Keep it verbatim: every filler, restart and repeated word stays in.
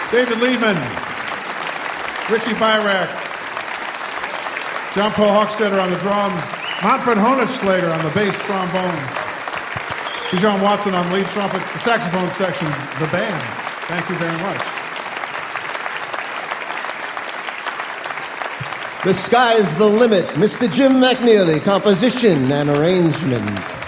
David Liebman, Richie Byrack, John Paul Hochstetter on the drums, Manfred Honigschlager on the bass trombone, Bijan Watson on lead trumpet, the saxophone section, the band. Thank you very much. The Sky's the Limit, Mister Jim McNeely, composition and arrangement.